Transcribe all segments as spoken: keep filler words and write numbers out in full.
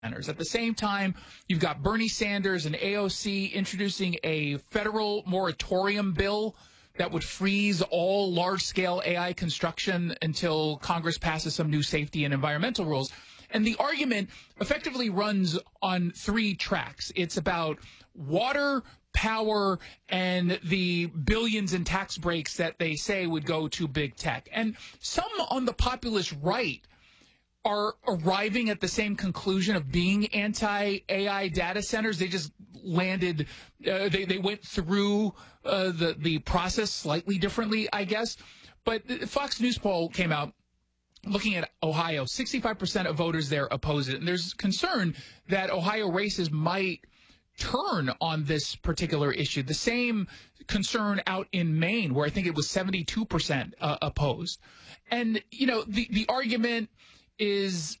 centers. At the same time, you've got Bernie Sanders and A O C introducing a federal moratorium bill that would freeze all large-scale A I construction until Congress passes some new safety and environmental rules. And the argument effectively runs on three tracks. It's about water, power, and the billions in tax breaks that they say would go to big tech. And some on the populist right are arriving at the same conclusion of being anti-A I data centers. They just landed, uh, they, they went through uh, the, the process slightly differently, I guess. But the Fox News poll came out looking at Ohio. sixty-five percent of voters there oppose it. And there's concern that Ohio races might turn on this particular issue. The same concern out in Maine, where I think it was seventy-two percent uh, opposed. And, you know, the, the argument is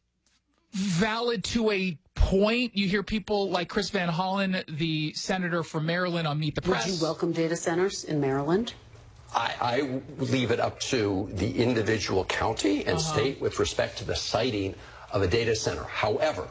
valid to a point. You hear people like Chris Van Hollen, the senator from Maryland, on Meet the Press. Would you welcome data centers in Maryland? I, I leave it up to the individual county and uh-huh. state with respect to the siting of a data center. However,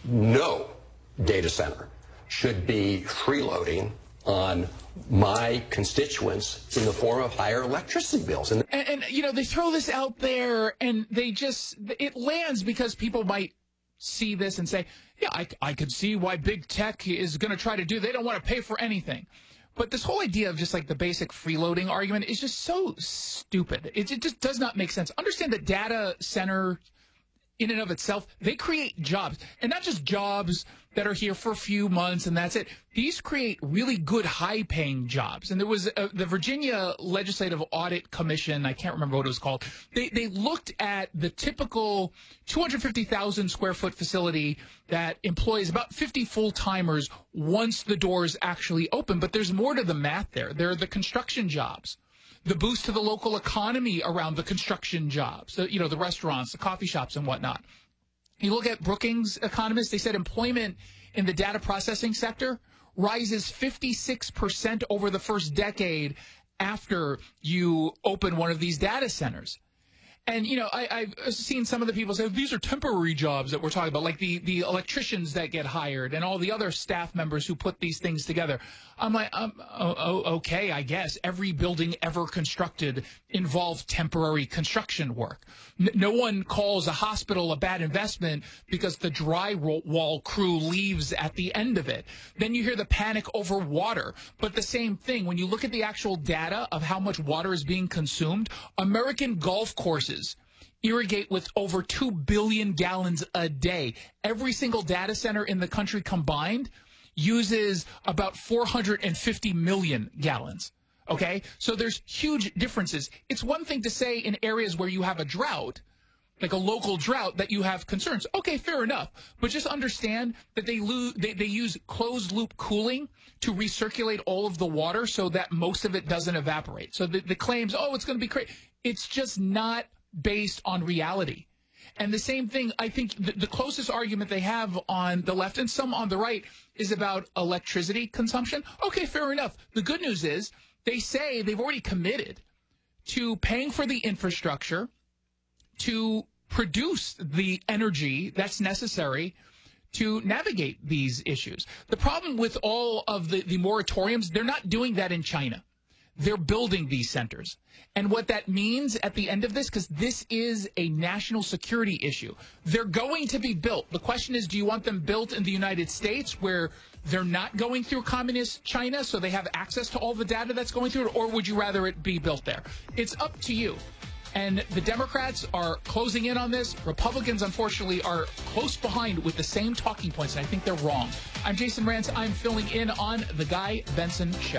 no data center should be freeloading on my constituents in the form of higher electricity bills. And, and, and, you know, they throw this out there and they just, it lands because people might see this and say, yeah, I, I could see why big tech is going to try to do, they don't want to pay for anything. But this whole idea of just like the basic freeloading argument is just so stupid. It, it just does not make sense. Understand that data center in and of itself, they create jobs, and not just jobs that are here for a few months and that's it. These create really good, high-paying jobs. And there was a, the Virginia Legislative Audit Commission, I can't remember what it was called, they, they looked at the typical two hundred fifty thousand square foot facility that employs about fifty full-timers once the doors actually open. But there's more to the math there. There are the construction jobs, the boost to the local economy around the construction jobs, the, you know, the restaurants, the coffee shops and whatnot. You look at Brookings economists, they said employment in the data processing sector rises fifty-six percent over the first decade after you open one of these data centers. And, you know, I, I've seen some of the people say, these are temporary jobs that we're talking about, like the, the electricians that get hired and all the other staff members who put these things together. I'm like, um, oh, oh, okay, I guess. Every building ever constructed involved temporary construction work. N- no one calls a hospital a bad investment because the drywall crew leaves at the end of it. Then you hear the panic over water. But the same thing, when you look at the actual data of how much water is being consumed, American golf courses irrigate with over two billion gallons a day. Every single data center in the country combined uses about four hundred fifty million gallons. Okay? So there's huge differences. It's one thing to say in areas where you have a drought, like a local drought, that you have concerns. Okay, fair enough. But just understand that they, lo- they, they use closed-loop cooling to recirculate all of the water so that most of it doesn't evaporate. So the, the claims, oh, it's going to be great. It's just not based on reality. And the same thing, I think the, the closest argument they have on the left and some on the right is about electricity consumption. Okay, fair enough. The good news is they say they've already committed to paying for the infrastructure to produce the energy that's necessary to navigate these issues. The problem with all of the, the moratoriums, they're not doing that in China. They're building these centers. And what that means at the end of this, because this is a national security issue, they're going to be built. The question is, do you want them built in the United States where they're not going through communist China so they have access to all the data that's going through it, or would you rather it be built there? It's up to you. And the Democrats are closing in on this. Republicans, unfortunately, are close behind with the same talking points, and I think they're wrong. I'm Jason Rantz. I'm filling in on The Guy Benson Show.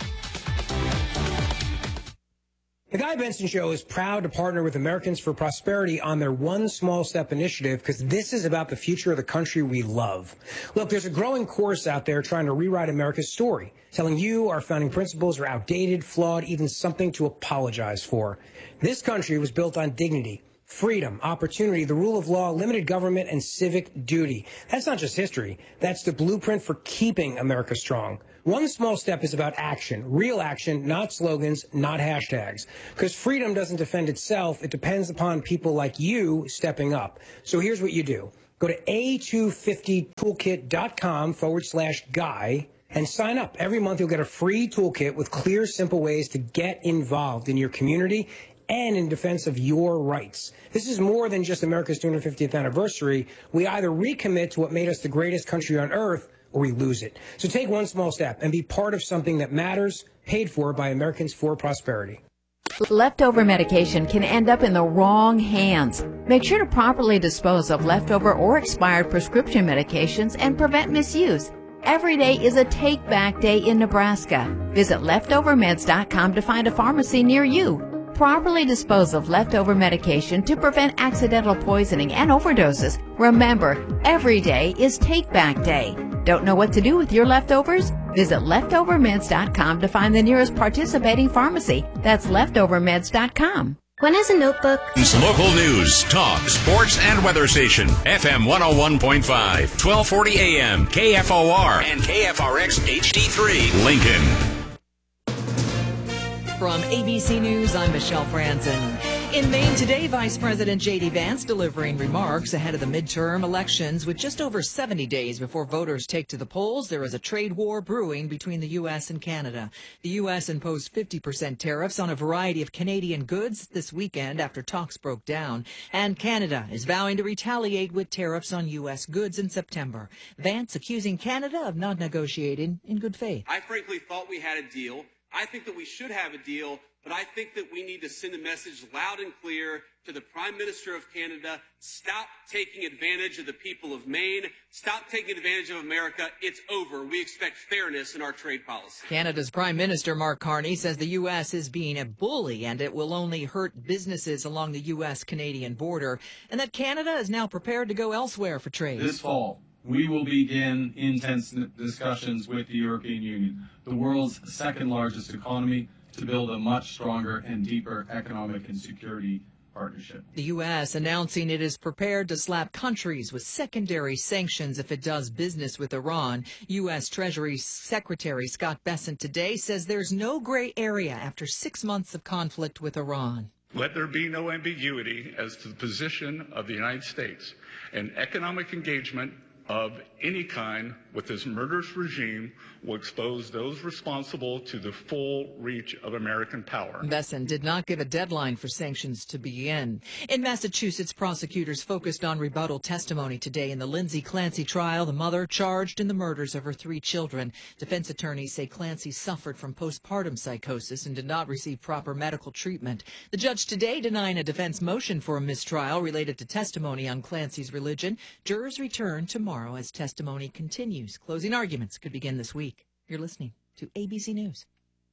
The Guy Benson Show is proud to partner with Americans for Prosperity on their One Small Step initiative, because this is about the future of the country we love. Look, there's a growing chorus out there trying to rewrite America's story, telling you our founding principles are outdated, flawed, even something to apologize for. This country was built on dignity, freedom, opportunity, the rule of law, limited government, and civic duty. That's not just history. That's the blueprint for keeping America strong. One Small Step is about action, real action, not slogans, not hashtags. Because freedom doesn't defend itself. It depends upon people like you stepping up. So here's what you do. Go to A two fifty toolkit dot com forward slash guy and sign up. Every month you'll get a free toolkit with clear, simple ways to get involved in your community and in defense of your rights. This is more than just America's two hundred fiftieth anniversary. We either recommit to what made us the greatest country on earth or we lose it. So take one small step and be part of something that matters, paid for by Americans for Prosperity. Leftover medication can end up in the wrong hands. Make sure to properly dispose of leftover or expired prescription medications and prevent misuse. Every day is a take-back day in Nebraska. Visit leftover meds dot com to find a pharmacy near you. Properly dispose of leftover medication to prevent accidental poisoning and overdoses. Remember, every day is take-back day. Don't know what to do with your leftovers? Visit leftover meds dot com to find the nearest participating pharmacy. That's leftover meds dot com. One has a notebook. Local news, talk, sports, and weather station. F M one oh one point five, twelve forty A M, K F O R, and K F R X H D three, Lincoln. From A B C News, I'm Michelle Franzen. In Maine today, Vice President J D. Vance delivering remarks ahead of the midterm elections. With just over seventy days before voters take to the polls, there is a trade war brewing between the U S and Canada. The U S imposed fifty percent tariffs on a variety of Canadian goods this weekend after talks broke down. And Canada is vowing to retaliate with tariffs on U S goods in September. Vance accusing Canada of not negotiating in good faith. I frankly thought we had a deal. I think that we should have a deal, but I think that we need to send a message loud and clear to the Prime Minister of Canada. Stop taking advantage of the people of Maine. Stop taking advantage of America. It's over. We expect fairness in our trade policy. Canada's Prime Minister Mark Carney says the U S is being a bully and it will only hurt businesses along the U S Canadian border, and that Canada is now prepared to go elsewhere for trade. This fall, we will begin intense discussions with the European Union, the world's second largest economy, to build a much stronger and deeper economic and security partnership. The U S announcing it is prepared to slap countries with secondary sanctions if it does business with Iran. U S. Treasury Secretary Scott Bessent today says there's no gray area after six months of conflict with Iran. Let there be no ambiguity as to the position of the United States. And economic engagement of any kind with this murderous regime will expose those responsible to the full reach of American power. Bessent did not give a deadline for sanctions to begin. In Massachusetts, prosecutors focused on rebuttal testimony today in the Lindsay Clancy trial, the mother charged in the murders of her three children. Defense attorneys say Clancy suffered from postpartum psychosis and did not receive proper medical treatment. The judge today denying a defense motion for a mistrial related to testimony on Clancy's religion. Jurors return tomorrow as testimony continues. Closing arguments could begin this week. You're listening to A B C News.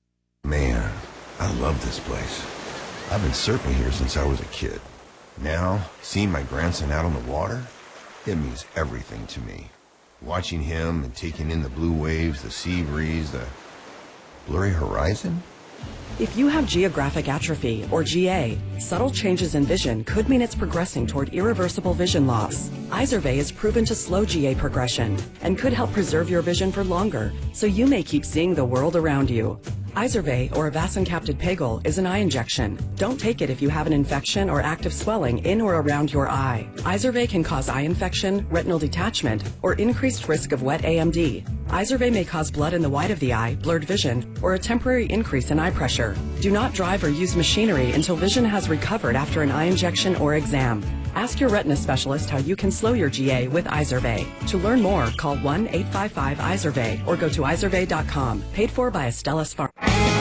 Man, I love this place. I've been surfing here since I was a kid. Now, seeing my grandson out on the water, it means everything to me. Watching him and taking in the blue waves, the sea breeze, the blurry horizon. If you have geographic atrophy, or G A, subtle changes in vision could mean it's progressing toward irreversible vision loss. Izervay is proven to slow G A progression and could help preserve your vision for longer, so you may keep seeing the world around you. Izervay, or avacincaptad pegol, is an eye injection. Don't take it if you have an infection or active swelling in or around your eye. Izervay can cause eye infection, retinal detachment, or increased risk of wet A M D. Izervay may cause blood in the white of the eye, blurred vision, or a temporary increase in eye pressure. Do not drive or use machinery until vision has recovered after an eye injection or exam. Ask your retina specialist how you can slow your G A with Izervay. To learn more, call one eight five five Izervay or go to izervay dot com. Paid for by Astellas Pharma.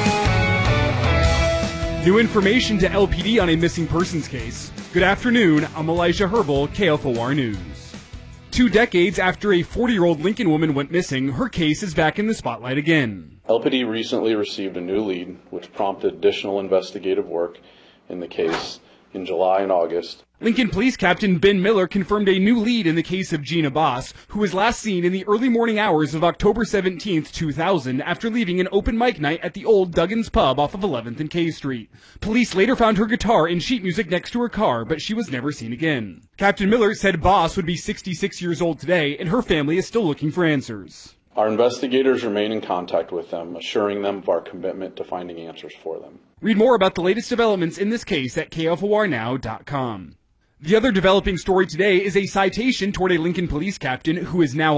New information to L P D on a missing persons case. Good afternoon, I'm Elijah Herbal, K F O R News. Two decades after a forty-year-old Lincoln woman went missing, her case is back in the spotlight again. L P D recently received a new lead, which prompted additional investigative work in the case in July and August. Lincoln Police Captain Ben Miller confirmed a new lead in the case of Gina Boss, who was last seen in the early morning hours of October seventeenth, two thousand, after leaving an open mic night at the old Duggan's Pub off of eleventh and K Street. Police later found her guitar and sheet music next to her car, but she was never seen again. Captain Miller said Boss would be sixty-six years old today, and her family is still looking for answers. Our investigators remain in contact with them, assuring them of our commitment to finding answers for them. Read more about the latest developments in this case at K F O R now dot com. The other developing story today is a citation toward a Lincoln police captain who is now